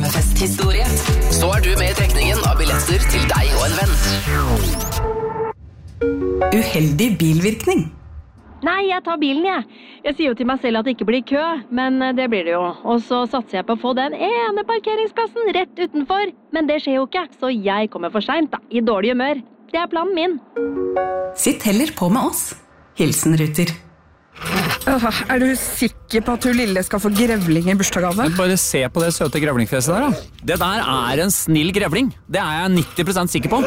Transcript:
sommerfesthistorie. Så du med I trekningen av billetter til deg og en venn. Uheldig bilvirkning. Nei, jeg tar bilen, jeg. Jeg sier jo til meg selv at det ikke blir kø, men det blir det jo. Og så satser jeg på å få den ene parkeringsplassen rett utenfor. Men det skjer jo ikke, så jeg kommer for sent da, I dårlig humør. Det planen min. Sitt heller på med oss. Hilsen Ruter. Du sikker på at du lille skal få grevling I bursdagsgave? Bare se på det søte grevlingfjeset der da. Det der en snill grevling. Det jeg 90% sikker på.